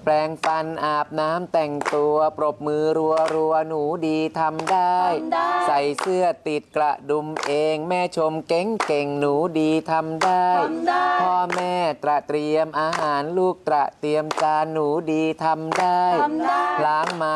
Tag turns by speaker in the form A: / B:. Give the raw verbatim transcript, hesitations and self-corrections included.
A: แปรงฟันอาบน้ำแต่งตัวปรบมือรัวรัวหนูดีทำได้ ใส่เสื้อติดกระดุมเองแม่ชมเก่งเก่งหนูดีทำได้พ่อแม่ตระเตรียมอาหารลูกตระเตรียมจานหนูดีทำได้ล้างมา